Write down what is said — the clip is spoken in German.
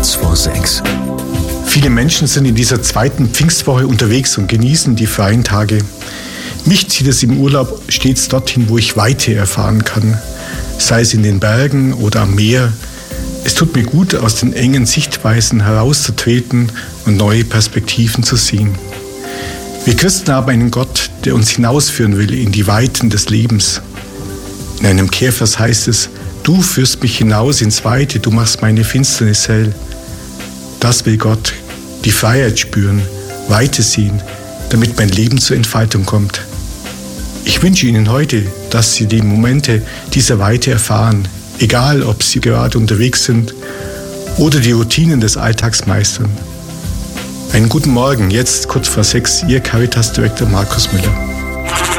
Kurz vor 6. Viele Menschen sind in dieser zweiten Pfingstwoche unterwegs und genießen die freien Tage. Mich zieht es im Urlaub stets dorthin, wo ich Weite erfahren kann, sei es in den Bergen oder am Meer. Es tut mir gut, aus den engen Sichtweisen herauszutreten und neue Perspektiven zu sehen. Wir Christen haben einen Gott, der uns hinausführen will in die Weiten des Lebens. In einem Kehrvers heißt es: Du führst mich hinaus ins Weite, du machst meine Finsternis hell. Das will Gott, die Freiheit spüren, Weite sehen, damit mein Leben zur Entfaltung kommt. Ich wünsche Ihnen heute, dass Sie die Momente dieser Weite erfahren, egal ob Sie gerade unterwegs sind oder die Routinen des Alltags meistern. Einen guten Morgen, jetzt kurz vor 6, Ihr Caritas-Direktor Markus Müller.